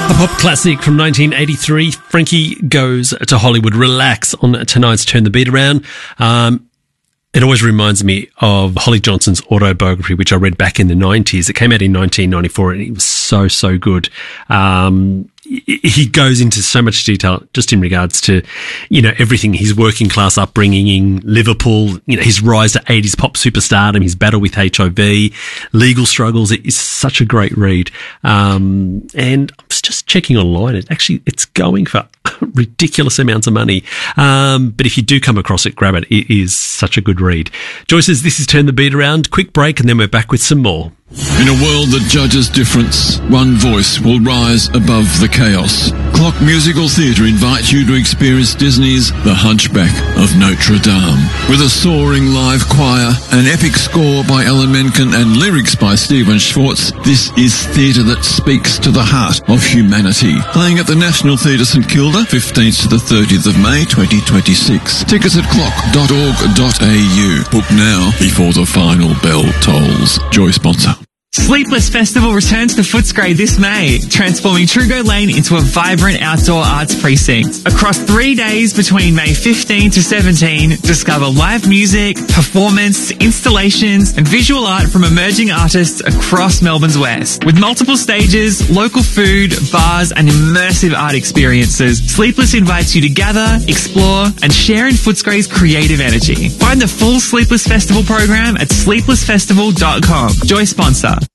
A pop classic from 1983, Frankie Goes to Hollywood. Relax on tonight's Turn the Beat Around. It always reminds me of Holly Johnson's autobiography, which I read back in the 90s. It came out in 1994 and it was so good. He goes into so much detail just in regards to, everything, his working class upbringing in Liverpool, his rise to 80s pop superstardom, his battle with HIV, legal struggles. It is such a great read. And I was just checking online. It's going for ridiculous amounts of money. But if you do come across it, grab it. It is such a good read. Joy says this is Turn the Beat Around. Quick break and then we're back with some more. In a world that judges difference, one voice will rise above the chaos. Clock Musical Theatre invites you to experience Disney's The Hunchback of Notre Dame. With a soaring live choir, an epic score by Alan Menken and lyrics by Stephen Schwartz, this is theatre that speaks to the heart of humanity. Playing at the National Theatre St Kilda, 15th to the 30th of May 2026. Tickets at clock.org.au. Book now before the final bell tolls. Joy sponsor. Sleepless Festival returns to Footscray this May, transforming Trugo Lane into a vibrant outdoor arts precinct. Across 3 days between May 15 to 17, discover live music, performance, installations, and visual art from emerging artists across Melbourne's West. With multiple stages, local food, bars, and immersive art experiences, Sleepless invites you to gather, explore, and share in Footscray's creative energy. Find the full Sleepless Festival program at sleeplessfestival.com. Joy sponsor.